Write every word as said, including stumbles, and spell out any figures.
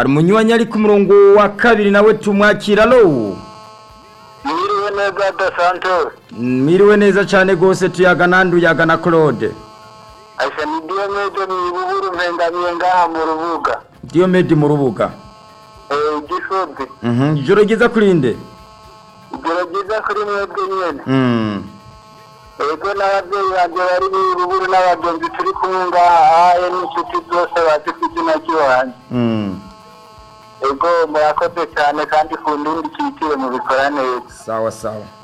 hari umunywanyi ari ku murongo wa kabiri nawe tumwakira lo. Mwiriwe neza da Santos. Mwiriwe neza cyane gose tuyaga nandu yaga na Claude. Aisha ni Diomede mwibuburu mpengamiye ngaha mu rubuga. Diomede mu rubuga. Eh Gisozi. Mhm ijoro ryiza kurinde. Ijoro ryiza kuri mwebwe nyene. Mhm. Ego n'ababyeyi banje bari mu ruburu n'abagenzi turi kumwe ngaha aye n'inshuti zose bazi kuzina kiwanje. Mhm. Ego murakoze cyane kandi kundundi kitire mu bikora neza. Sawa sawa.